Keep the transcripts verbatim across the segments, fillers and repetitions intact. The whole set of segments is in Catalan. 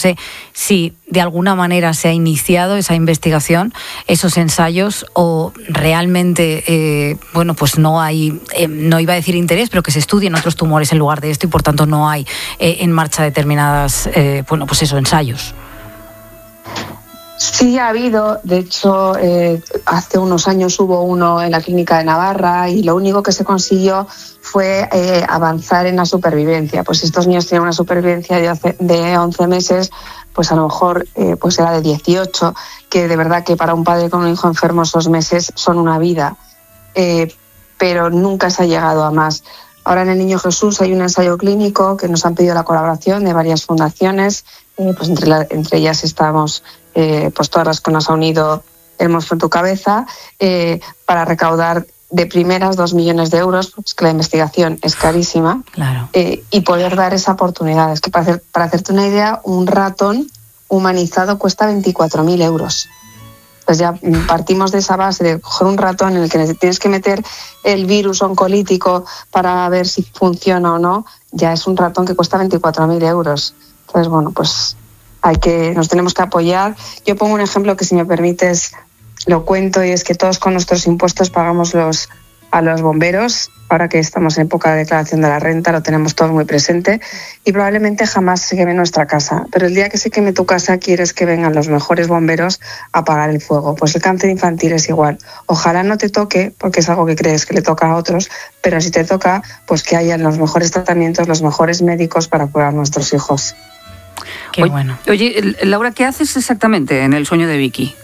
sé si de alguna manera se ha iniciado esa investigación, esos ensayos, o realmente, eh, bueno, pues no hay, eh, no iba a decir interés, pero que se estudien otros tumores en lugar de esto y por tanto no hay eh, en marcha determinadas, eh, bueno, pues eso, ensayos. Sí ha habido, de hecho, eh, hace unos años hubo uno en la Clínica de Navarra y lo único que se consiguió fue eh, avanzar en la supervivencia. Pues si estos niños tienen una supervivencia de, de once meses, pues a lo mejor eh, pues era de dieciocho, que de verdad que para un padre con un hijo enfermo esos meses son una vida, eh, pero nunca se ha llegado a más. Ahora en el Niño Jesús hay un ensayo clínico que nos han pedido la colaboración de varias fundaciones, eh, pues entre, la, entre ellas estamos eh, pues todas las que nos ha unido El Monstruo en tu Cabeza, eh, para recaudar de primeras dos millones de euros, porque es que la investigación es carísima, claro. eh, y poder dar esa oportunidad. Es que para, hacer, para hacerte una idea, un ratón humanizado cuesta veinticuatro mil euros. Pues ya partimos de esa base de coger un ratón en el que tienes que meter el virus oncolítico para ver si funciona o no. Ya es un ratón que cuesta veinticuatro mil euros. Entonces, bueno, pues hay que, nos tenemos que apoyar. Yo pongo un ejemplo que, si me permites, lo cuento, y es que todos con nuestros impuestos pagamos los, a los bomberos. Ahora que estamos en época de declaración de la renta, lo tenemos todos muy presente, y probablemente jamás se queme nuestra casa. Pero el día que se queme tu casa, quieres que vengan los mejores bomberos a apagar el fuego. Pues el cáncer infantil es igual. Ojalá no te toque, porque es algo que crees que le toca a otros, pero si te toca, pues que hayan los mejores tratamientos, los mejores médicos para cuidar a nuestros hijos. Qué oye, bueno. Oye, Laura, ¿qué haces exactamente en El Sueño de Vicky?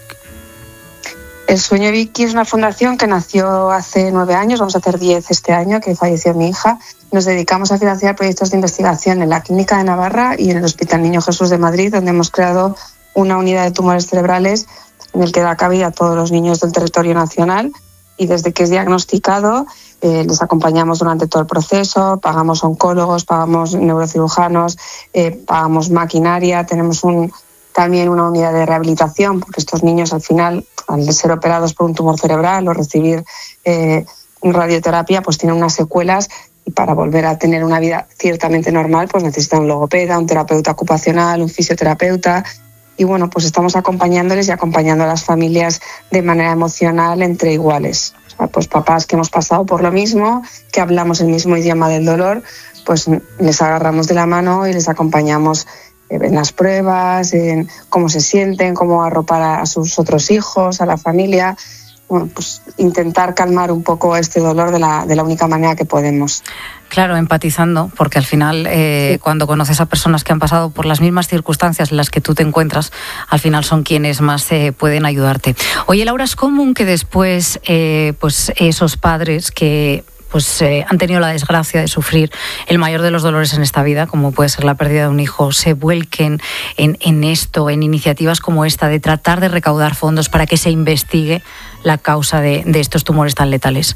El Sueño de Vicky es una fundación que nació hace nueve años, vamos a hacer diez este año, que falleció mi hija. Nos dedicamos a financiar proyectos de investigación en la Clínica de Navarra y en el Hospital Niño Jesús de Madrid, donde hemos creado una unidad de tumores cerebrales en el que da cabida a todos los niños del territorio nacional, y desde que es diagnosticado eh, les acompañamos durante todo el proceso, pagamos oncólogos, pagamos neurocirujanos, eh, pagamos maquinaria, tenemos un también una unidad de rehabilitación, porque estos niños al final, al ser operados por un tumor cerebral o recibir eh, radioterapia, pues tienen unas secuelas, y para volver a tener una vida ciertamente normal, pues necesitan un logopeda, un terapeuta ocupacional, un fisioterapeuta. Y bueno, pues estamos acompañándoles y acompañando a las familias de manera emocional entre iguales. O sea, pues papás que hemos pasado por lo mismo, que hablamos el mismo idioma del dolor, pues les agarramos de la mano y les acompañamos en las pruebas, en cómo se sienten, cómo arropar a sus otros hijos, a la familia. Bueno, pues intentar calmar un poco este dolor de la, de la única manera que podemos. Claro, empatizando, porque al final eh, sí. cuando conoces a personas que han pasado por las mismas circunstancias en las que tú te encuentras, al final son quienes más eh, pueden ayudarte. Oye, Laura, es común que después eh, pues esos padres que pues eh, han tenido la desgracia de sufrir el mayor de los dolores en esta vida, como puede ser la pérdida de un hijo, se vuelquen en, en esto, en iniciativas como esta, de tratar de recaudar fondos para que se investigue la causa de, de estos tumores tan letales.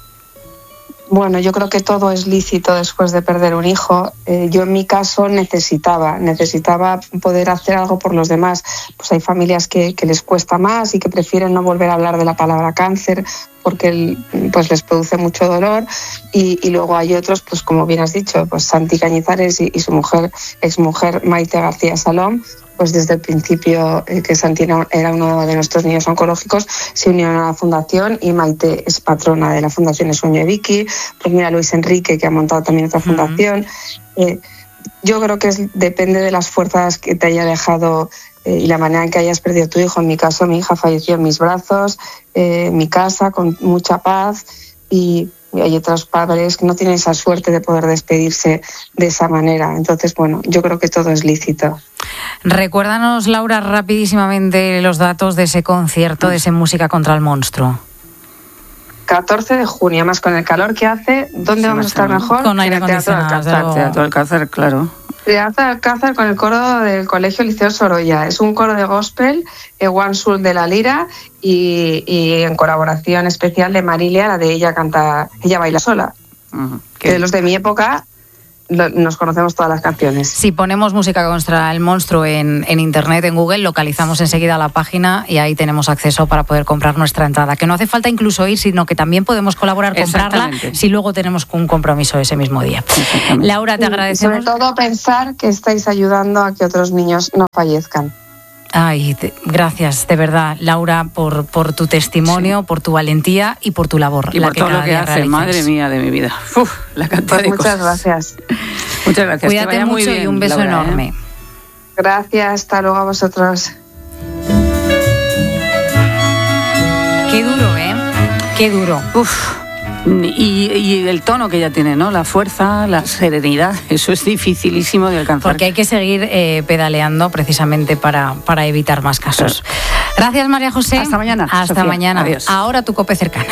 Bueno, yo creo que todo es lícito después de perder un hijo. Eh, yo en mi caso necesitaba, necesitaba poder hacer algo por los demás. Pues hay familias que, que les cuesta más y que prefieren no volver a hablar de la palabra cáncer porque el, pues les produce mucho dolor. Y, y luego hay otros, pues como bien has dicho, pues Santi Cañizares y, y su mujer, exmujer Maite García Salom, pues desde el principio eh, que Santi era uno de nuestros niños oncológicos, se unieron a la fundación, y Maite es patrona de la Fundación El Sueño de Vicky. Pues mira, Luis Enrique, que ha montado también otra fundación. Uh-huh. Eh, yo creo que es, depende de las fuerzas que te haya dejado eh, y la manera en que hayas perdido a tu hijo. En mi caso, mi hija falleció en mis brazos, eh, en mi casa, con mucha paz, y Y hay otros padres que no tienen esa suerte de poder despedirse de esa manera. Entonces, bueno, yo creo que todo es lícito. Recuérdanos, Laura, rapidísimamente los datos de ese concierto, de ese Música contra el Monstruo. catorce de junio, más con el calor que hace, ¿dónde sí, vamos a estar mejor? Con aire acondicionado. Teatro Alcázar, claro. Teatro Alcázar con el coro del Colegio Liceo Sorolla. Es un coro de gospel, One Soul de la Lira, y, y en colaboración especial de Marilia, la de Ella canta, Ella baila sola. Uh-huh. Que de los de mi época, nos conocemos todas las canciones. Si ponemos música contra el monstruo en, en internet, en Google, localizamos enseguida la página y ahí tenemos acceso para poder comprar nuestra entrada. Que no hace falta incluso ir, sino que también podemos colaborar, comprarla, si luego tenemos un compromiso ese mismo día. Laura, te agradecemos. Y sobre todo pensar que estáis ayudando a que otros niños no fallezcan. Ay, te, gracias, de verdad, Laura, por, por tu testimonio, sí. por tu valentía y por tu labor. Y la por que todo lo que haces, realices. madre mía de mi vida. Uf, la cantidad pues de muchas cosas. gracias. Muchas gracias. Cuídate que vaya mucho muy bien, y un beso Laura, enorme. ¿eh? Gracias, hasta luego a vosotros. Qué duro, ¿eh? Qué duro. Uf. Y, y el tono que ella tiene, ¿no? La fuerza, la serenidad, eso es dificilísimo de alcanzar. Porque hay que seguir eh, pedaleando precisamente para, para evitar más casos. Claro. Gracias, María José. Hasta mañana. Hasta Sofía. mañana. Adiós. Ahora tu COPE cercana.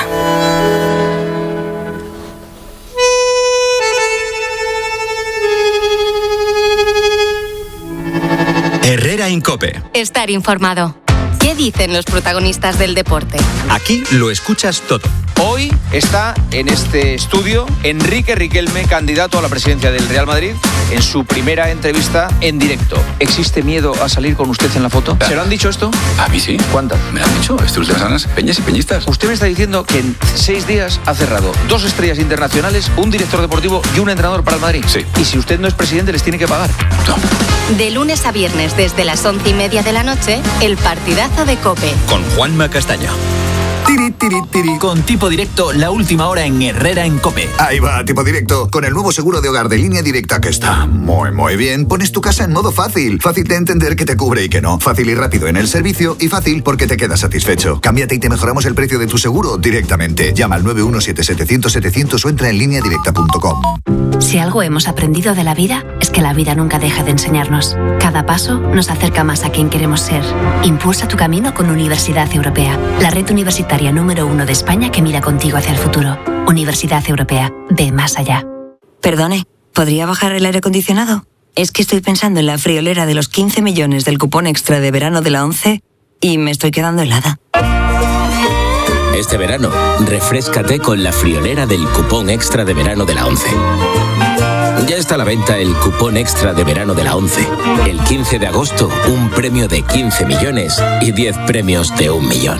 Herrera en COPE. Estar informado. ¿Qué dicen los protagonistas del deporte? Aquí lo escuchas todo. Hoy está en este estudio Enrique Riquelme, candidato a la presidencia del Real Madrid, en su primera entrevista en directo. ¿Existe miedo a salir con usted en la foto? ¿Se lo han dicho esto? A mí sí. ¿Cuántas? Me lo han dicho, estas últimas semanas, peñas y peñistas. Usted me está diciendo que en seis días ha cerrado dos estrellas internacionales, un director deportivo y un entrenador para el Madrid. Sí. Y si usted no es presidente, les tiene que pagar. No. De lunes a viernes desde las once y media de la noche, el partidazo de COPE. Con Juanma Castaño. Tiri, tiri, tiri. Con Tipo Directo, la última hora en Herrera en COPE. Ahí va, Tipo Directo. Con el nuevo seguro de hogar de Línea Directa que está muy, muy bien, pones tu casa en modo fácil. Fácil de entender que te cubre y que no. Fácil y rápido en el servicio y fácil porque te quedas satisfecho. Cámbiate y te mejoramos el precio de tu seguro directamente. Llama al nueve uno siete siete cero cero setecientos o entra en línea directa punto com. Si algo hemos aprendido de la vida, es que la vida nunca deja de enseñarnos. Cada paso nos acerca más a quien queremos ser. Impulsa tu camino con Universidad Europea, la red universitaria número uno de España que mira contigo hacia el futuro. Universidad Europea, ve más allá. Perdone, ¿podría bajar el aire acondicionado? Es que estoy pensando en la friolera de los quince millones del cupón extra de verano de la ONCE y me estoy quedando helada. Este verano, refréscate con la friolera del cupón extra de verano de la ONCE. Ya está a la venta el cupón extra de verano de la ONCE. El quince de agosto, un premio de quince millones y diez premios de un millón.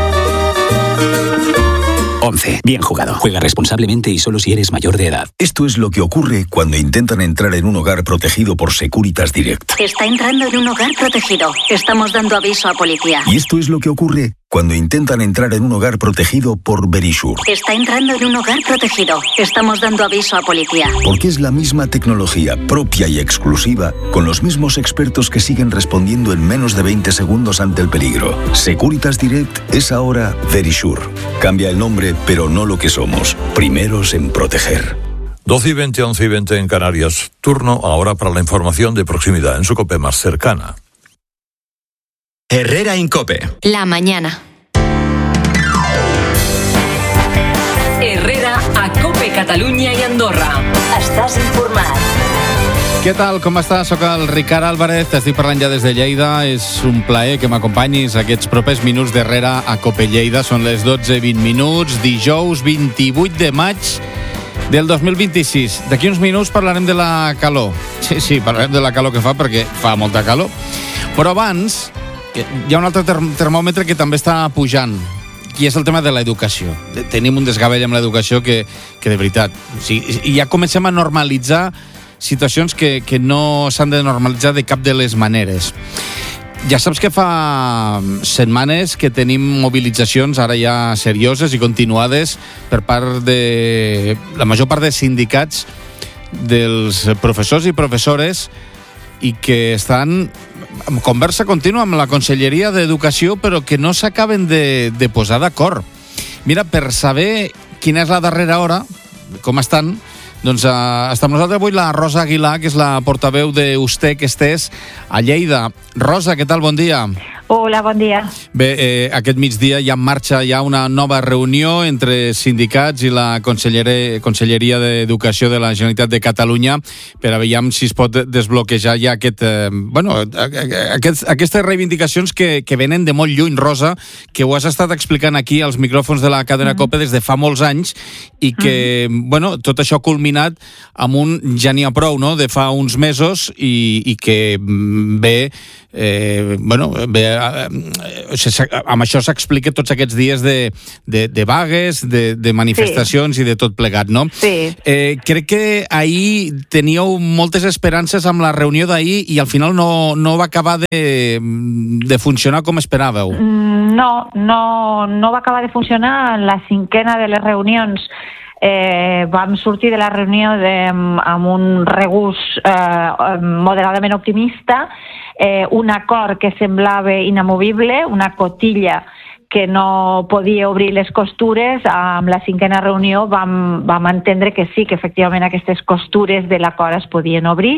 once. Bien jugado. Juega responsablemente y solo si eres mayor de edad. Esto es lo que ocurre cuando intentan entrar en un hogar protegido por Securitas Direct. Está entrando en un hogar protegido. Estamos dando aviso a policía. Y esto es lo que ocurre cuando intentan entrar en un hogar protegido por Verisure. Está entrando en un hogar protegido. Estamos dando aviso a policía. Porque es la misma tecnología propia y exclusiva, con los mismos expertos que siguen respondiendo en menos de veinte segundos ante el peligro. Securitas Direct es ahora Verisure. Cambia el nombre, pero no lo que somos. Primeros en proteger. doce y veinte, once y veinte en Canarias. Turno ahora para la información de proximidad en su COPE más cercana. Herrera en COPE. La mañana. Herrera a COPE Catalunya i Andorra. Estàs informat. Què tal, com estàs? Soc el Ricard Álvarez, t'estic parlant ja des de Lleida. És un plaer que m'acompanyis aquests propers minuts d'Herrera a COPE Lleida. Són les dotze i vint minuts, dijous vint-i-vuit de maig del dos mil vint-i-sis. D'aquí uns minuts parlarem de la calor. Sí, sí, parlarem de la calor que fa, perquè fa molta calor. Però abans hi ha un altre term- termòmetre que també està pujant, i és el tema de l'educació. Tenim un desgavell amb l'educació que, que de veritat, o sigui, ja comencem a normalitzar situacions que, que no s'han de normalitzar de cap de les maneres. Ja saps que fa setmanes que tenim mobilitzacions ara ja serioses i continuades per part de la major part dels sindicats dels professors i professores i que estan en conversa contínua amb la Conselleria d'Educació, però que no s'acaben de, de posar d'acord. Mira, per saber quina és la darrera hora, com estan, doncs uh, està amb nosaltres avui la Rosa Aguilar, que és la portaveu d'Ustec Estés a Lleida. Rosa, què tal? Bon dia. Hola, bon dia. Bé, eh, aquest migdia ja en marxa ja una nova reunió entre sindicats i la Conselleria, Conselleria d'Educació de la Generalitat de Catalunya per a veure si es pot desbloquejar ja aquest, eh, bueno, aquest, aquestes reivindicacions que, que venen de molt lluny, Rosa, que ho has estat explicant aquí als micròfons de la cadena mm. COPE des de fa molts anys i que, mm. bueno, tot això ha culminat amb un ja n'hi ha prou, no?, de fa uns mesos i, i que ve, eh, bueno, ve amb això s'explica tots aquests dies de, de, de vagues, de, de manifestacions sí. i de tot plegat, no? Sí. Eh, crec que ahir teníeu moltes esperances amb la reunió d'ahir i al final no, no va acabar de, de funcionar com esperàveu. No, no, no va acabar de funcionar en la cinquena de les reunions. Eh, vam sortir de la reunió de, amb un regust eh, moderadament optimista, eh, un acord que semblava inamovible, una cotilla que no podia obrir les costures. Amb la cinquena reunió vam, vam entendre que sí, que efectivament aquestes costures de l'acord es podien obrir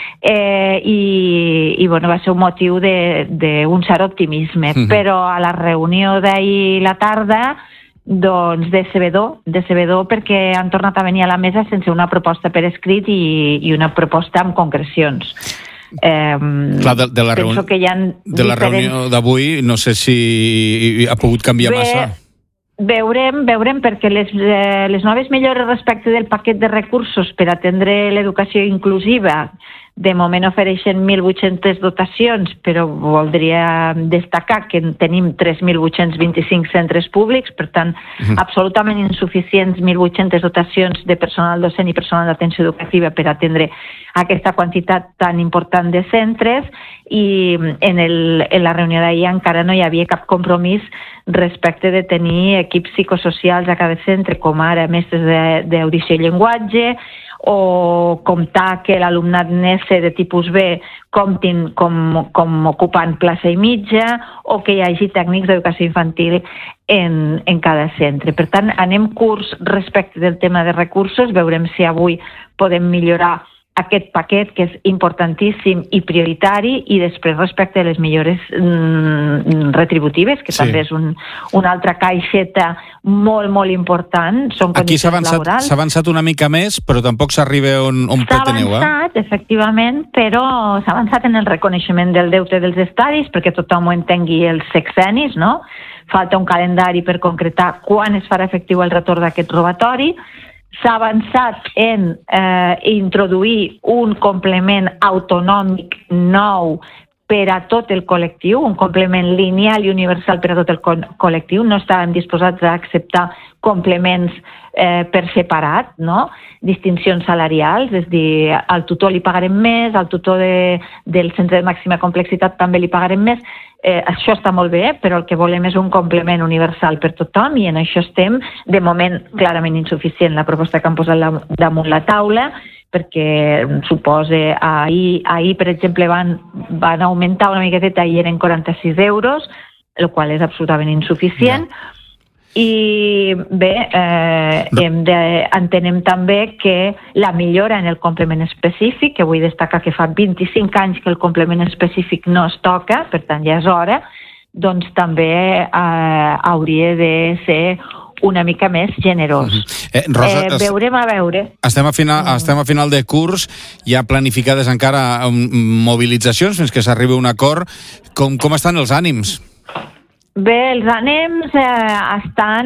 eh, i, i bueno, va ser un motiu d'un cert optimisme. Mm-hmm. Però a la reunió d'ahir la tarda doncs decebedor, decebedor perquè han tornat a venir a la mesa sense una proposta per escrit i, i una proposta amb concrecions. Eh, Clar, de, de la, reuni... que hi ha de la reunió d'avui no sé si ha pogut canviar Bé, massa. Veurem, veurem perquè les, eh, les noves millores respecte del paquet de recursos per atendre l'educació inclusiva de moment ofereixen mil vuit-centes dotacions, però voldria destacar que tenim tres mil vuit-cents vint-i-cinc centres públics, per tant, uh-huh. absolutament insuficients mil vuit-centes dotacions de personal docent i personal d'atenció educativa per atendre aquesta quantitat tan important de centres, i en, el, en la reunió d'ahir encara no hi havia cap compromís respecte de tenir equips psicosocials a cada centre, com ara mestres d'audició i llenguatge, o comptar que l'alumnat N E S E de tipus B comptin com, com ocupant plaça i mitja, o que hi hagi tècnics d'educació infantil en, en cada centre. Per tant, anem curts respecte del tema de recursos, veurem si avui podem millorar aquest paquet, que és importantíssim i prioritari, i després respecte a les millores mm, retributives, que sí. també és un, una altra caixeta molt, molt important. Són Aquí s'ha avançat, laborals. S'ha avançat una mica més, però tampoc s'arriba on, on preteneu. S'ha avançat, eh? efectivament, però s'ha avançat en el reconeixement del deute dels estadis, perquè tothom ho entengui els sexennis, no? Falta un calendari per concretar quan es farà efectiu el retorn d'aquest robatori. S'ha avançat en eh, introduir un complement autonòmic nou per a tot el col·lectiu, un complement lineal i universal per a tot el co- col·lectiu. No estàvem disposats a acceptar complements eh, per separat, no? Distincions salarials, és a dir, al tutor li pagarem més, al tutor de, del centre de màxima complexitat també li pagarem més. Eh, això està molt bé, però el que volem és un complement universal per tothom, i en això estem, de moment, clarament insuficient la proposta que han posat la, damunt la taula, perquè suposa, ahir, ahir per exemple, van, van augmentar una miqueteta i eren quaranta-sis euros, el qual és absolutament insuficient. Ja. I bé, eh, hem de, entenem també que la millora en el complement específic, que vull destacar que fa vint-i-cinc anys que el complement específic no es toca, per tant ja és hora, doncs també eh, hauria de ser una mica més generós. Uh-huh. eh, Rosa, eh, veurem a veure. Estem a, final, uh-huh. estem a final de curs, hi ha planificades encara um, mobilitzacions fins que s'arribi a un acord. Com, com estan els ànims? Bé, els ànims eh, estan...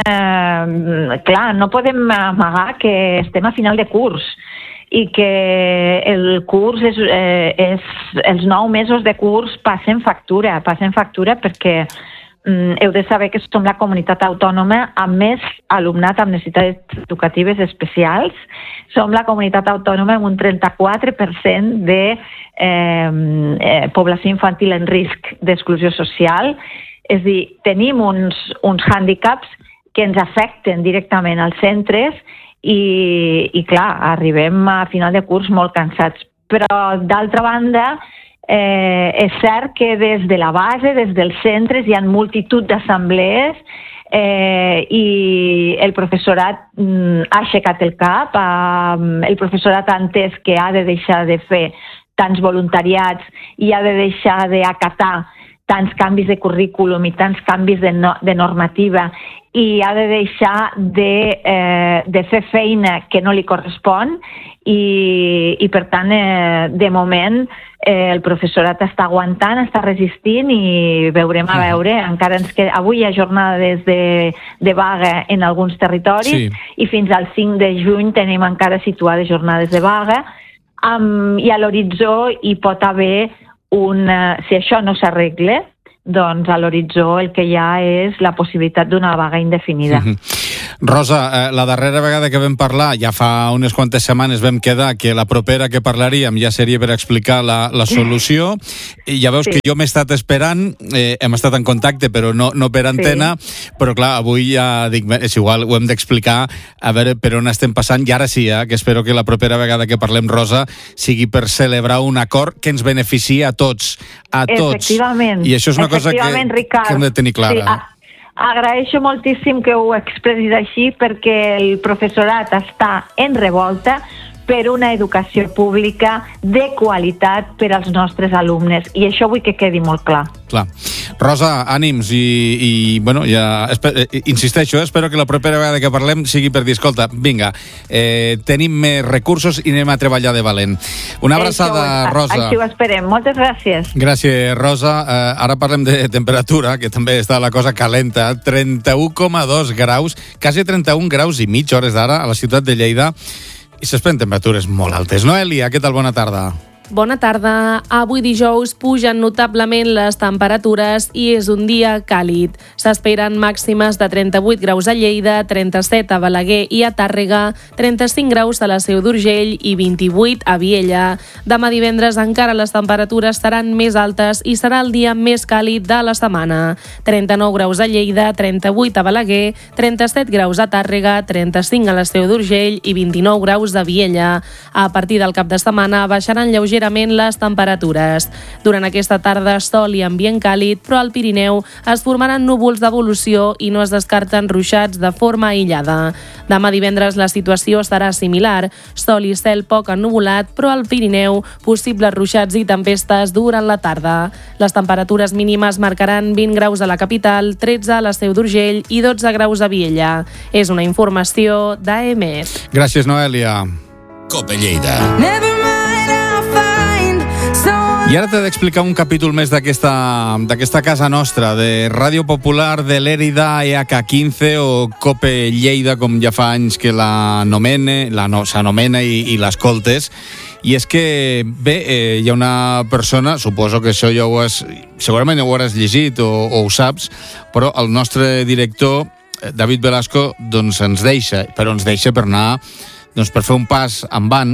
Eh, clar, no podem amagar que estem a final de curs i que el curs és, eh, és... els nou mesos de curs passen factura, passen factura perquè eh, heu de saber que som la comunitat autònoma amb més alumnat amb necessitats educatives especials. Som la comunitat autònoma amb un trenta-quatre per cent de eh, eh, població infantil en risc d'exclusió social. És a dir, tenim uns, uns hàndicaps que ens afecten directament als centres i, i clar, arribem a final de curs molt cansats. Però, d'altra banda, eh, és cert que des de la base, des dels centres, hi ha multitud d'assemblees eh, i el professorat mm, ha aixecat el cap, eh, el professorat ha entès que ha de deixar de fer tants voluntariats i ha de deixar d'acatar tants canvis de currículum i tants canvis de, no, de normativa i ha de deixar de, eh, de fer feina que no li correspon i, i per tant, eh, de moment, eh, el professorat està aguantant, està resistint i veurem a veure. Encara ens queda, avui hi ha jornades de, de vaga en alguns territoris sí. i fins al cinc de juny tenim encara situades jornades de vaga um, i a l'horitzó hi pot haver un, uh, si això no s'arregle, doncs a l'horitzó el que hi ha és la possibilitat d'una vaga indefinida. Mm-hmm. Rosa, eh, la darrera vegada que vam parlar, ja fa unes quantes setmanes vam quedar que la propera que parlaríem ja seria per explicar la, la solució, i ja veus sí. que jo m'he estat esperant, eh, hem estat en contacte però no, no per antena, sí. però clar, avui ja dic, és igual, ho hem d'explicar a veure per on estem passant, i ara sí, eh, que espero que la propera vegada que parlem, Rosa, sigui per celebrar un acord que ens beneficia a tots, a tots. Efectivament. I això és una cosa que, Ricard, que hem de tenir clara. Sí, a, agraeixo moltíssim que ho expressis així perquè el professorat està en revolta per una educació pública de qualitat per als nostres alumnes, i això vull que quedi molt clar. Clar. Rosa, ànims, i, i bueno, ja esper, eh, insisteixo, eh, espero que la propera vegada que parlem sigui per dir, escolta, vinga, eh, tenim més recursos i anem a treballar de valent. Una abraçada, això, Rosa. Així ho esperem. Moltes gràcies. Gràcies, Rosa. Eh, ara parlem de temperatura, que també està la cosa calenta. trenta-u coma dos graus, quasi trenta-un graus i mig hores d'ara a la ciutat de Lleida, i s'esperen temperatures molt altes. Noelia, què tal? Bona tarda. Bona tarda. Avui dijous pugen notablement les temperatures i és un dia càlid. S'esperen màximes de trenta-vuit graus a Lleida, trenta-set a Balaguer i a Tàrrega, trenta-cinc graus a la Seu d'Urgell i vint-i-vuit a Viella. Demà divendres encara les temperatures seran més altes i serà el dia més càlid de la setmana. trenta-nou graus a Lleida, trenta-vuit a Balaguer, trenta-set graus a Tàrrega, trenta-cinc a la Seu d'Urgell i vint-i-nou graus a Viella. A partir del cap de setmana baixaran lleugerament les temperatures. Durant aquesta tarda, sol i ambient càlid, però al Pirineu es formaran núvols d'evolució i no es descarten ruixats de forma aïllada. Demà divendres la situació serà similar, sol i cel poc ennuvolat, però al Pirineu possibles ruixats i tempestes durant la tarda. Les temperatures mínimes marcaran vint graus a la capital, tretze a la Seu d'Urgell i dotze graus a Viella. És una informació d'A M E T. Gràcies, Noelia. Cope Lleida. I ara t'he d'explicar un capítol més d'aquesta d'aquesta casa nostra, de Ràdio Popular de l'Èrida E H quinze o Cope Lleida, com ja fa anys que l'anomene, la no, s'anomena i, i l'escoltes. I és que, bé, eh, hi ha una persona, suposo que això ja ho has, segurament ho hauràs llegit o, o ho saps, però el nostre director, David Velasco, doncs ens deixa, però ens deixa per anar, doncs per fer un pas en van,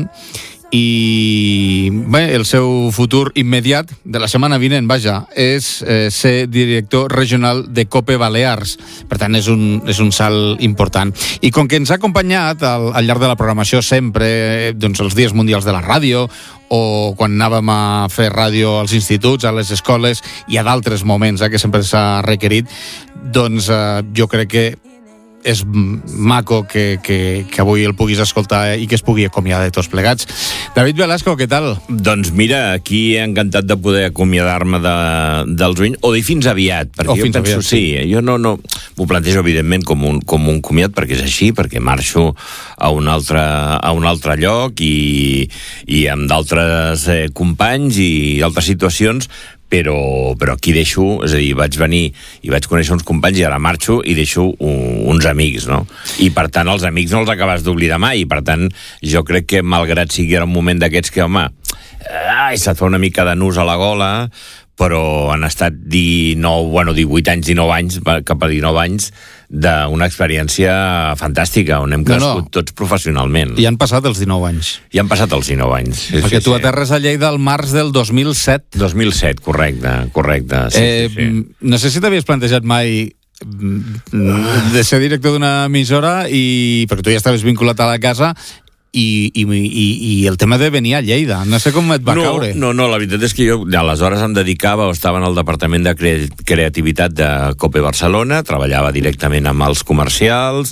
i bé, el seu futur immediat de la setmana vinent, vaja, és eh, ser director regional de Cope Balears. Per tant, és un, és un salt important. I com que ens ha acompanyat al, al llarg de la programació sempre, doncs els dies mundials de la ràdio, o quan anàvem a fer ràdio als instituts, a les escoles, i a d'altres moments eh, que sempre s'ha requerit, doncs eh, jo crec que és maco que, que, que avui el puguis escoltar i que es pugui acomiadar de tots plegats. David Velasco, què tal? Doncs mira, aquí encantat de poder acomiadar-me de, del Juny, o dir fins aviat, perquè o jo penso, aviat, sí, sí, jo no, no m'ho plantejo evidentment com un, com un comiat, perquè és així, perquè marxo a un altre, a un altre lloc i, i amb d'altres eh, companys i altres situacions, però, però aquí deixo, és a dir, vaig venir i vaig conèixer uns companys i ara marxo i deixo un, uns amics, no? I per tant els amics no els acabes d'oblidar mai, i per tant jo crec que malgrat sigui un moment d'aquests que, home, ai, se't fa una mica de nus a la gola, però han estat dinou, bueno, divuit anys, dinou anys, cap a dinou anys, d'una experiència fantàstica, on hem crescut no, no. tots professionalment. I han passat els dinou anys. I han passat els dinou anys. Sí, Perquè sí, tu sí. aterres a Lleida al març del dos mil set. dos mil set, correcte, correcte. Sí, eh, sí, sí. No sé si t'havies plantejat mai de ser director d'una emissora, i perquè tu ja estaves vinculat a la casa, I, i, i, i el tema de venir a Lleida, no sé com et va no, caure. No, no, la veritat és que jo aleshores em dedicava o estava en el departament de cre- creativitat de Cope Barcelona, treballava directament amb els comercials,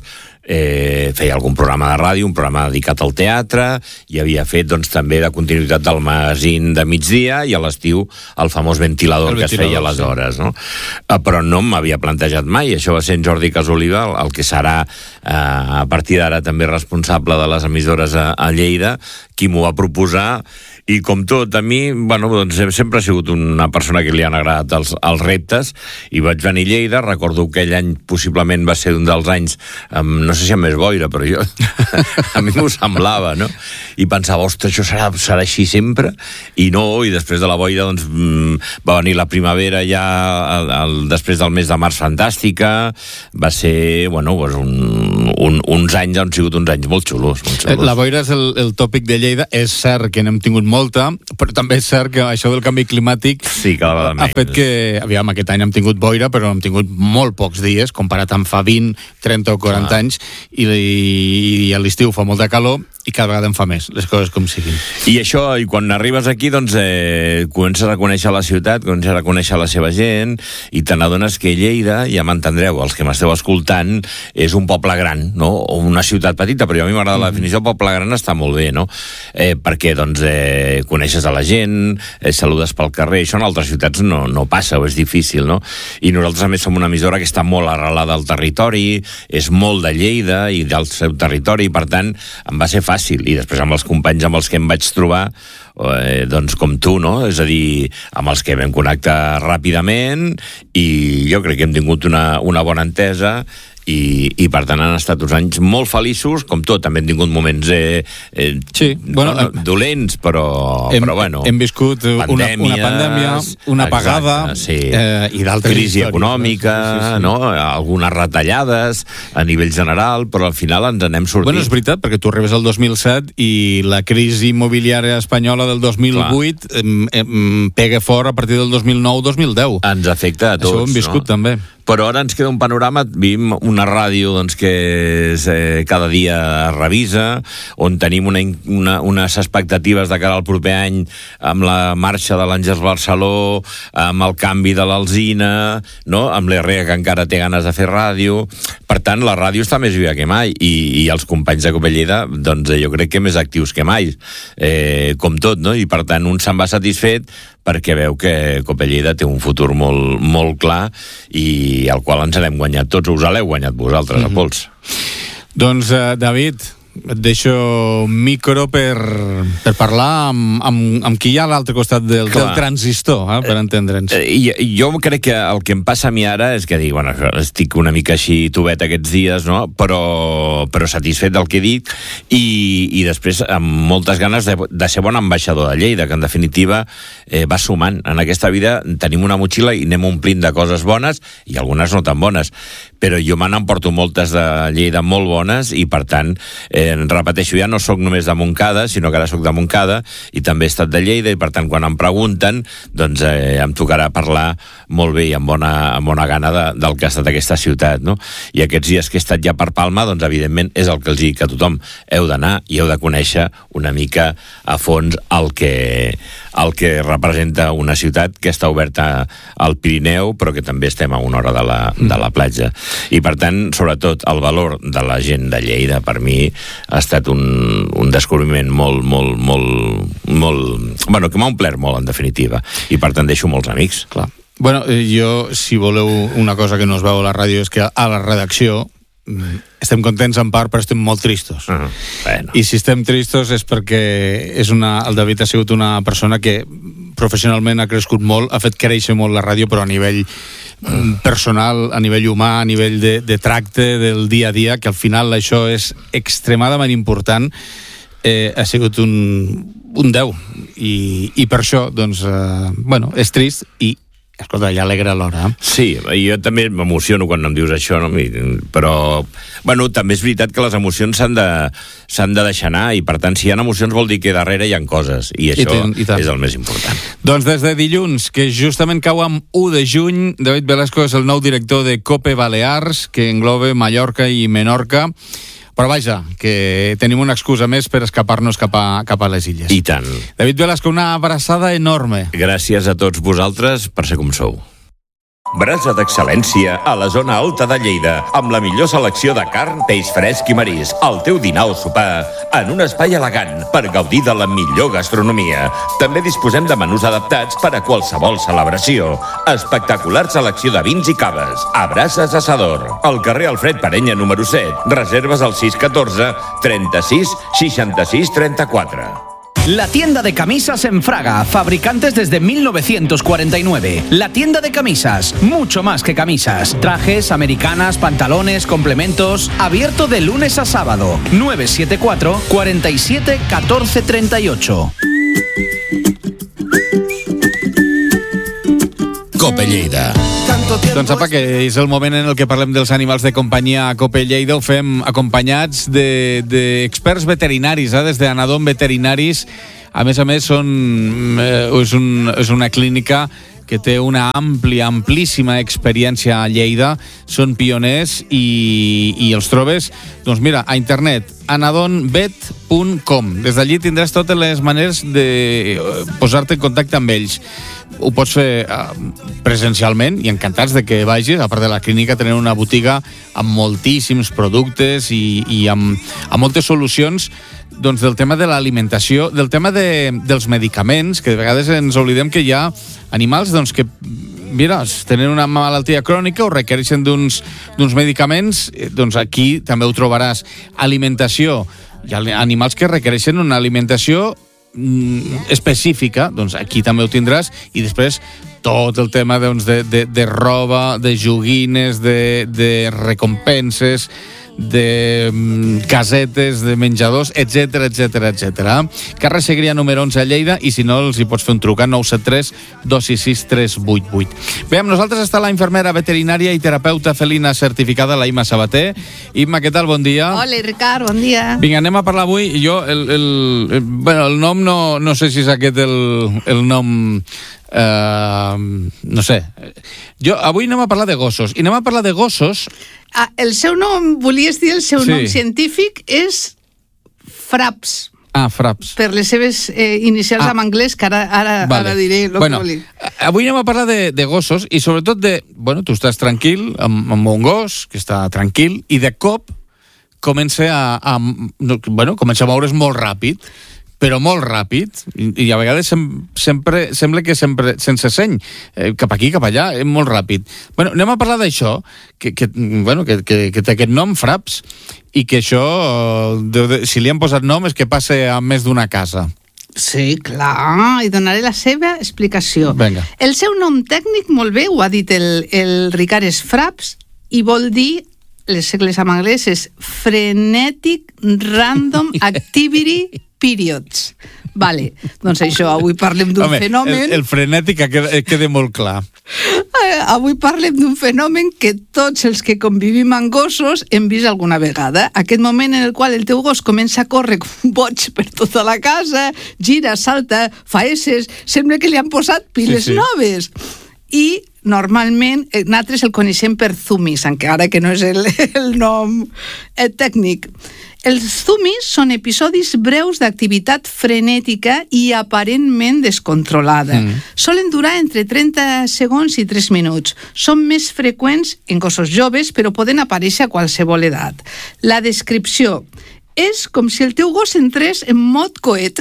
eh, feia algun programa de ràdio, un programa dedicat al teatre, i havia fet doncs, també de continuïtat del magazín de migdia, i a l'estiu el famós ventilador, el que ventilador, es feia aleshores, sí. no? Eh, però no m'havia plantejat mai. Això va ser en Jordi Casoliva, el, el que serà eh, a partir d'ara també responsable de les emissores a, a Lleida, qui m'ho va proposar. I com tot, a mi, bueno, doncs sempre he sigut una persona que li han agradat els, els reptes, i vaig venir a Lleida. Recordo que aquell any possiblement va ser un dels anys, um, no sé si amb més boira, però jo, a mi m'ho semblava, no? I pensava, ostres, això serà, serà així sempre? I no, i després de la boira, doncs, va venir la primavera ja, el, el, després del mes de març fantàstica, va ser, bueno, doncs un, un, uns anys, han sigut uns anys molt xulos. Molt xulos. La boira és el, el tòpic de Lleida, és cert que n'hem tingut molta, però també és cert que això del canvi climàtic sí, cada vegada ha fet que, aviam, aquest any hem tingut boira, però hem tingut molt pocs dies, comparat amb fa vint, trenta o quaranta ah. anys, i, i a l'estiu fa molta calor, i cada vegada en fa més, les coses com siguin. I això, i quan arribes aquí, doncs, eh, comences a conèixer la ciutat, comences a conèixer la seva gent, i te n'adones que Lleida, ja m'entendreu, els que m'esteu escoltant, és un poble gran, no? O una ciutat petita, però a mi m'agrada mm. la definició, poble gran està molt bé, no? Eh, perquè, doncs, eh, coneixes a la gent, eh, saludes pel carrer, això en altres ciutats no, no passa, o és difícil, no? I nosaltres, a més, som una emissora que està molt arrelada al territori, és molt de Lleida i del seu territori, i, per tant, em va ser fàcil. I després amb els companys amb els que em vaig trobar, eh, doncs com tu, no? És a dir, amb els que vam connectar ràpidament, i jo crec que hem tingut una, una bona entesa, i, i per tant han estat uns anys molt feliços, com tot, també hem tingut moments eh, eh, sí, bueno, no, dolents, però, hem, però bueno, hem viscut una, una pandèmia, una apagada, exacte, sí. eh, i d'altres crisi històries, econòmica, no? Sí, sí, sí. no? Algunes retallades a nivell general, però al final ens n'hem sortit. Bueno, és veritat, perquè tu arribes al dos mil set i la crisi immobiliària espanyola del dos mil vuit em, em, pega fort a partir del dos mil nou dos mil deu. Ens afecta a tots. Això ho hem viscut, no? També. Però ara ens queda un panorama, vivim una ràdio doncs, que és, eh, cada dia es revisa, on tenim una, una, unes expectatives de cara al proper any amb la marxa de l'Àngels Barceló, amb el canvi de l'Alzina, no? Amb l'E R E A que encara té ganes de fer ràdio. Per tant, la ràdio està més viva que mai, i, i els companys de Cope Lleida, doncs, jo crec que més actius que mai, eh, com tot, no? I per tant, un se'n va satisfet perquè veu que Cope Lleida té un futur molt, molt clar, i al qual ens l'hem guanyat tots, us l'heu guanyat vosaltres, mm-hmm. a pols. Doncs, eh, David, et deixo micro per, per parlar amb, amb, amb qui hi ha a l'altre costat del, del transistor, eh, per entendre'ns. I, jo crec que el que em passa a mi ara és que dic, bueno, estic una mica així tubet aquests dies, no? però, però satisfet del que he dit, i, i després amb moltes ganes de, de ser bon ambaixador de Lleida, que en definitiva eh, va sumant. En aquesta vida tenim una motxilla i anem omplint de coses bones i algunes no tan bones, però jo me n'emporto moltes de Lleida molt bones, i per tant eh, repeteixo, ja no sóc només de Montcada, sinó que ara sóc de Montcada i també he estat de Lleida, i per tant quan em pregunten doncs eh, em tocarà parlar molt bé i amb bona, amb bona gana de, del que ha estat aquesta ciutat, no? I aquests dies que he estat ja per Palma, doncs evidentment és el que els dic a tothom, heu d'anar i heu de conèixer una mica a fons el que, el que representa una ciutat que està oberta al Pirineu, però que també estem a una hora de la, de la platja, i per tant, sobretot el valor de la gent de Lleida per mi ha estat un, un descobriment molt, molt, molt, molt... Bueno, que m'ha omplert molt, en definitiva. I, per tant, deixo molts amics. Clar. Bueno, jo, si voleu una cosa que no es veu a la ràdio, és que a la redacció estem contents en part, però estem molt tristos. Uh-huh. Bueno. I si estem tristos és perquè és una, el David ha sigut una persona que professionalment ha crescut molt, ha fet créixer molt la ràdio, però a nivell personal, a nivell humà, a nivell de, de tracte del dia a dia, que al final això és extremadament important, eh, ha sigut un, un deu, i, i per això doncs, eh, bueno, és trist, i escolta, ja alegra l'hora. Eh? Sí, jo també m'emociono quan em dius això, no? Però, bueno, també és veritat que les emocions s'han de, s'han de deixar anar, i per tant, si hi ha emocions vol dir que darrere hi ha coses, i això I tant, i tant. És el més important. Doncs des de dilluns, que justament cau amb u de juny, David Velasco és el nou director de Cope Balears, que engloba Mallorca i Menorca. Però vaja, que tenim una excusa més per escapar-nos cap a, cap a les illes. I tant. David Velasco, una abraçada enorme. Gràcies a tots vosaltres per ser com sou. Brasa d'excel·lència a la zona alta de Lleida, amb la millor selecció de carn, peix fresc i marisc, el teu dinar o sopar, en un espai elegant per gaudir de la millor gastronomia. També disposem de menús adaptats per a qualsevol celebració. Espectacular selecció de vins i caves. A Brases Assador, al carrer Alfred Parenya número set. Reserves al sis catorze trenta-sis seixanta-sis trenta-quatre. La tienda de camisas en Fraga, fabricantes desde mil novecientos cuarenta y nueve. La tienda de camisas, mucho más que camisas. Trajes, americanas, pantalones, complementos. Abierto de lunes a sábado. nueve siete cuatro, cuarenta y siete, catorce treinta y ocho. Cope Lleida. Doncs apa, que és el moment en el que parlem dels animals de companyia a Cope Lleida. Ho fem acompanyats d'experts de, veterinaris, eh? des d'Anadon Veterinaris. A més a més, són, eh, és, un, és una clínica que té una àmplia, amplíssima experiència a Lleida. Són pioners i, i els trobes, doncs mira, a internet, anadon vet punt com. Des d'allí tindràs totes les maneres de posar-te en contacte amb ells. Ho pots fer presencialment i encantats de que vagis, a part de la clínica, tenen una botiga amb moltíssims productes i, i amb, amb moltes solucions doncs, del tema de l'alimentació, del tema de, dels medicaments, que de vegades ens oblidem que hi ha animals doncs, que mira, tenen una malaltia crònica o requereixen d'uns d'uns medicaments, doncs aquí també ho trobaràs. Alimentació. Hi ha animals que requereixen una alimentació específica, doncs aquí també ho tindràs, i després tot el tema doncs, de, de, de roba, de joguines, de, de recompenses, de mm, casetes, de menjadors, etcètera, etcètera, etcètera. Carrer Segrià número onze a Lleida, i si no els hi pots fer un truc a nou set tres dos sis sis tres vuit vuit. Bé, amb nosaltres està la infermera veterinària i terapeuta felina certificada, la Imma Sabater. Imma, què tal? Bon dia. Hola, Ricard, bon dia. Vinga, anem a parlar avui. Jo, el, el, el, bueno, el nom no, no sé si és aquest el, el nom... Uh, no sé. Jo, avui anem a parlar de gossos. I anem a parlar de gossos... Ah, el seu nom, volies dir, el seu sí. nom científic és Fraps. Ah, Fraps. Per les seves eh, inicials ah. en anglès, que ara, ara, vale. ara diré el bueno, que volia. Avui anem a parlar de, de gossos i sobretot de... Bueno, tu estàs tranquil amb, amb un gos que està tranquil i de cop comença a, a, bueno, comença a moure's molt ràpid, però molt ràpid, i a vegades sem sempre, sembla que sempre sense seny, eh, cap aquí, cap allà, és molt ràpid. Bueno, anem a parlar d'això, que, que, bueno, que, que, que té aquest nom, Fraps, i que això, de, de, si li han posat nom, és que passa a més d'una casa. Sí, clar, i donaré la seva explicació. Venga. El seu nom tècnic, molt bé, ho ha dit el, el Ricard, és Fraps, i vol dir, les segles en anglès, és Frenetic Random Activity Periods. Vale, doncs això, avui parlem d'un fenomen... El, el frenètic queda, queda molt clar. Eh, avui parlem d'un fenomen que tots els que convivim amb gossos hem vist alguna vegada. Aquest moment en el qual el teu gos comença a córrer com boig per tota la casa, gira, salta, fa esses, sembla que li han posat piles sí, sí. noves. I normalment nosaltres el coneixem per zumis, encara que no és el, el nom eh, tècnic. Els zumis són episodis breus d'activitat frenètica i aparentment descontrolada. Mm. Solen durar entre trenta segons i tres minuts. Són més freqüents en gossos joves, però poden aparèixer a qualsevol edat. La descripció és com si el teu gos entrés en mod coet.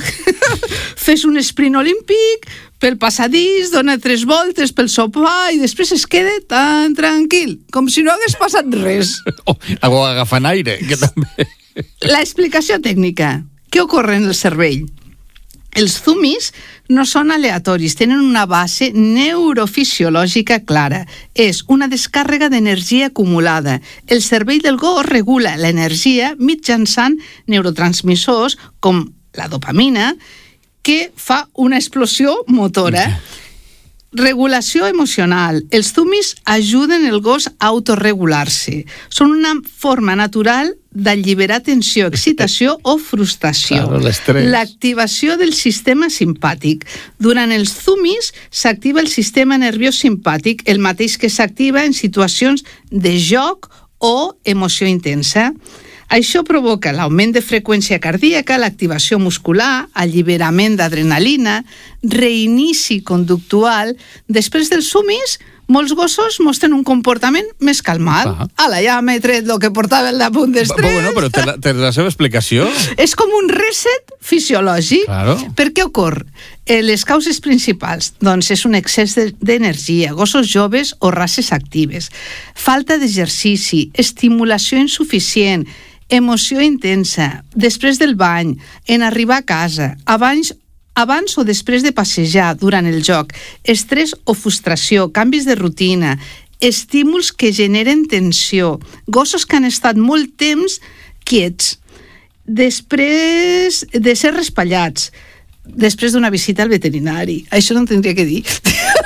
Fes un sprint olímpic pel passadís, dona tres voltes pel sofà i després es queda tan tranquil, com si no hagués passat res. Oh, agafant aire, que també... La explicació tècnica. Què ocorre en el cervell? Els zumis no són aleatoris, tenen una base neurofisiològica clara. És una descàrrega d'energia acumulada. El cervell del gos regula l'energia mitjançant neurotransmissors com la dopamina, que fa una explosió motora. Regulació emocional. Els zumis ajuden el gos a autorregular-se. Són una forma natural d'alliberar tensió, excitació o frustració. Claro, l'activació del sistema simpàtic. Durant els zumis s'activa el sistema nerviós simpàtic, el mateix que s'activa en situacions de joc o emoció intensa. Això provoca l'augment de freqüència cardíaca, l'activació muscular, alliberament d'adrenalina, reinici conductual. Després dels zumis, molts gossos mostren un comportament més calmat. Ah. Ala, ja m'he tret el que portava el damunt dels tres. Bueno, però té la, té la seva explicació. És com un reset fisiològic. Claro. Per què ocorre? Eh, les causes principals, doncs, és un excés d'energia, gossos joves o races actives, falta d'exercici, estimulació insuficient, emoció intensa, després del bany, en arribar a casa, abans abans o després de passejar, durant el joc, estrès o frustració, canvis de rutina, estímuls que generen tensió, gossos que han estat molt temps quiets, després de ser raspallats, després d'una visita al veterinari. Això no em tindria que dir.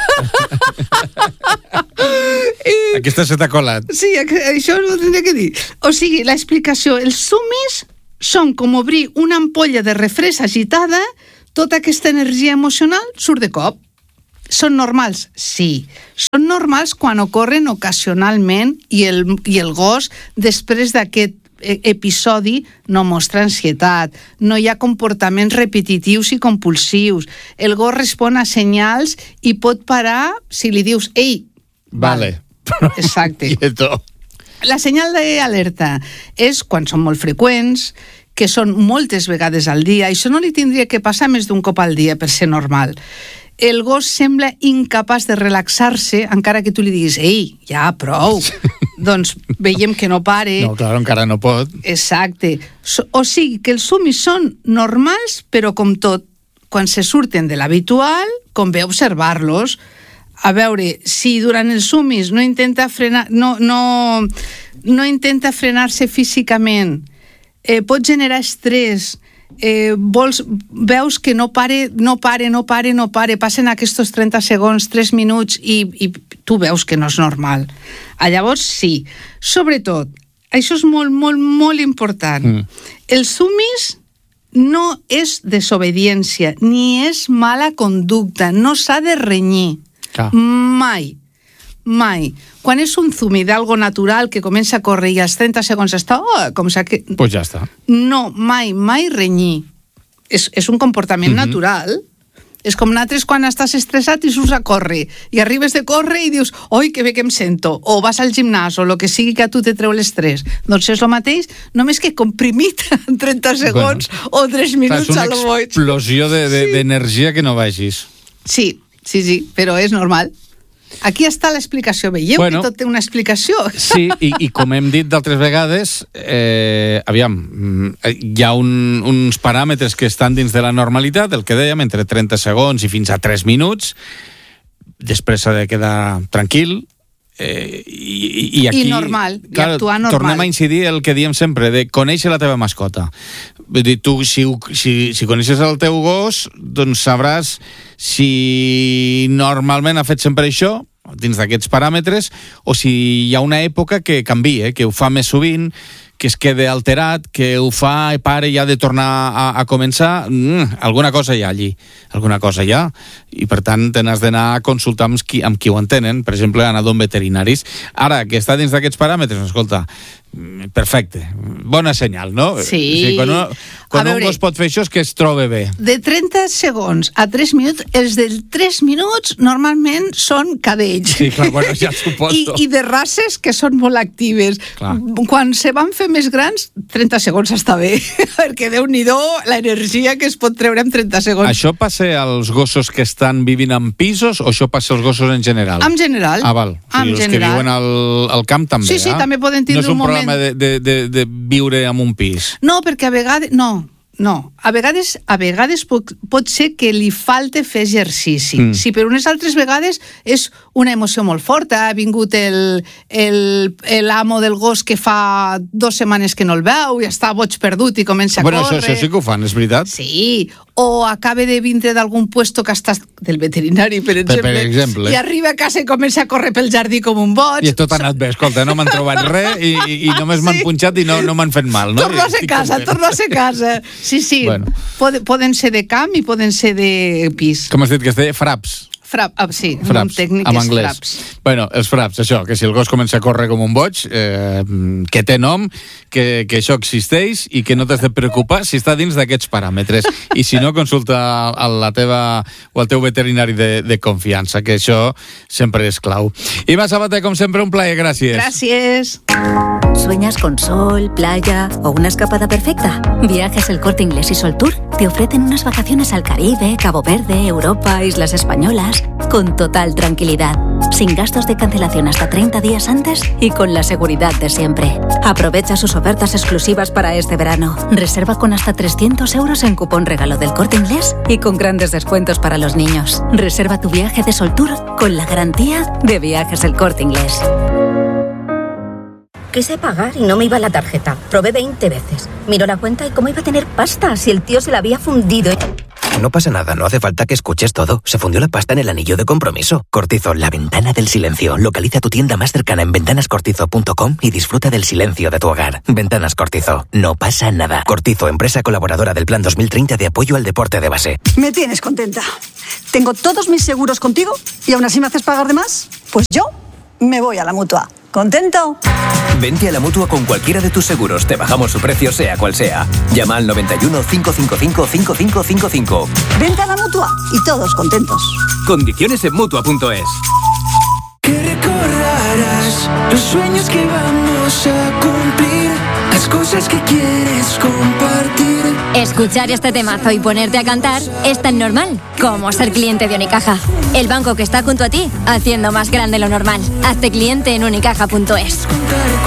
Aquesta se t'ha colat. Sí, això no tindria que dir. O sigui, l'explicació, els sumis són com obrir una ampolla de refresc agitada. Tota aquesta energia emocional surt de cop. Són normals? Sí. Són normals quan ocorren ocasionalment i el, i el gos, després d'aquest episodi, no mostra ansietat, no hi ha comportaments repetitius i compulsius. El gos respon a senyals i pot parar si li dius «Ei!» Vale. Exacte. Quieto. La senyal d'alerta és quan són molt freqüents, que són moltes vegades al dia. Això no li tindria que passar més d'un cop al dia per ser normal. El gos sembla incapaç de relaxar-se encara que tu li diguis «Ei, ja, prou!» Doncs veiem que no pare. No, clar, encara no pot. Exacte. O sigui, que els sumis són normals, però com tot, quan se surten de l'habitual, convé observar-los. A veure, si durant els sumis no intenta frenar, no, no, no intenta frenar-se físicament, eh, pot generar estrès, eh, vols, veus que no pare, no pare, no pare, no pare, passen aquests trenta segons, tres minuts i, i tu veus que no és normal. A llavors, sí. Sobretot, això és molt, molt, molt important. Mm. Els sumis no és desobediència, ni és mala conducta, no s'ha de renyir. Clar. Mai. Mai. Quan és un zumi d'algo natural que comença a córrer i als trenta segons està... Oh, com sa que... Pues ja està. No, mai, mai renyir. És, és un comportament mm-hmm. natural. És com nosaltres quan estàs estressat i surts a córrer. I arribes de córrer i dius oi, que bé que em sento. O vas al gimnàs o el que sigui que a tu te treu l'estrès. Doncs és el mateix, només que comprimit en trenta segons bueno, o tres minuts al boig. És una explosió d'energia de, de, sí. que no vegis. Sí, sí, sí, però és normal. Aquí està l'explicació. Veieu bueno, que tot té una explicació? Sí, i, i com hem dit d'altres vegades, eh, aviam, hi ha un, uns paràmetres que estan dins de la normalitat, el que dèiem, entre trenta segons i fins a tres minuts, després s'ha de quedar tranquil, eh, i, i aquí... I normal, clar, i actuar normal. Tornem a incidir el que diem sempre, de conèixer la teva mascota. Vull dir, tu, si, si, si coneixes el teu gos, doncs sabràs si normalment ha fet sempre això, dins d'aquests paràmetres, o si hi ha una època que canvia, que ho fa més sovint, que es queda alterat, que ho fa i pare ja de tornar a, a començar, mm, alguna cosa hi ha allí, alguna cosa hi ha, i per tant te n'has d'anar a consultar amb qui, amb qui ho entenen, per exemple, anar d'on veterinaris. Ara, que està dins d'aquests paràmetres, escolta, perfecte, bona senyal, no? Sí. O sigui, quan un, quan un veure, gos pot fer això és que es troba bé. De trenta segons a tres minuts, els dels tres minuts normalment són cadells. Sí, clar, bueno, ja suposo. I, I de races que són molt actives. Clar. Quan se van fer més grans, trenta segons està bé, perquè Déu-n'hi-do l'energia que es pot treure en trenta segons. Això passa als gossos que estan vivint en pisos o això passa als gossos en general? En general. Ah, val. O sigui, els general. Que viuen al, al camp també, sí, sí, eh? també poden tindre no un moment... No és un problema de, de, de, de viure en un pis. No, perquè a vegades... No, no. A vegades, a vegades pot, pot ser que li falte fer exercici. Mm. Si per unes altres vegades és una emoció molt forta, ha vingut el, el, l'amo del gos que fa dues setmanes que no el veu i està boig perdut i comença a bueno, córrer. Això, això sí que ho fan, és veritat? Sí, o acaba de vindre d'algun puesto que està del veterinari, per exemple, per, per exemple, i arriba a casa i comença a córrer pel jardí com un boig. I tot ha anat bé, escolta, no m'han trobat res i, i, i només sí. m'han punxat i no, no m'han fet mal, no? Torno a ser casa, torno a ser casa. Sí, sí, bueno. Poden, poden ser de camp i poden ser de pis. Com has dit que es deia? Fraps. Frap, ah, sí, fraps, tècnic en és anglès. fraps. Bueno, els fraps, això, que si el gos comença a córrer com un boig, eh, que té nom, que, que això existeix i que no t'has de preocupar si està dins d'aquests paràmetres. I si no, consulta a la teva o al teu veterinari de, de confiança, que això sempre és clau. Imma Sabater, com sempre, un plaer, gràcies. Gràcies. ¿Sueñas con sol, playa o una escapada perfecta? Viajes El Corte Inglés y Soltour te ofrecen unas vacaciones al Caribe, Cabo Verde, Europa, Islas Españolas, con total tranquilidad, sin gastos de cancelación hasta treinta días antes y con la seguridad de siempre. Aprovecha sus ofertas exclusivas para este verano. Reserva con hasta trescientos euros en cupón regalo del Corte Inglés y con grandes descuentos para los niños. Reserva tu viaje de Soltour con la garantía de Viajes El Corte Inglés. Quise pagar y no me iba la tarjeta. Probé veinte veces. Miró la cuenta y cómo iba a tener pasta si el tío se la había fundido. No pasa nada, no hace falta que escuches todo. Se fundió la pasta en el anillo de compromiso. Cortizo, la ventana del silencio. Localiza tu tienda más cercana en ventanas cortizo punto com y disfruta del silencio de tu hogar. Ventanas Cortizo, no pasa nada. Cortizo, empresa colaboradora del Plan dos mil treinta de apoyo al deporte de base. Me tienes contenta. Tengo todos mis seguros contigo y aún así me haces pagar de más. Pues yo me voy a la Mutua. ¿Contento? Vente a la Mutua con cualquiera de tus seguros. Te bajamos su precio sea cual sea. Llama al noventa y uno, cinco cinco cinco, cinco cinco cinco cinco. Vente a la Mutua y todos contentos. Condiciones en Mutua punto es. Que recordarás los sueños que vamos a cumplir, las cosas que quieres compartir. Escuchar este temazo y ponerte a cantar es tan normal como ser cliente de Unicaja. El banco que está junto a ti, haciendo más grande lo normal. Hazte cliente en unicaja punto es.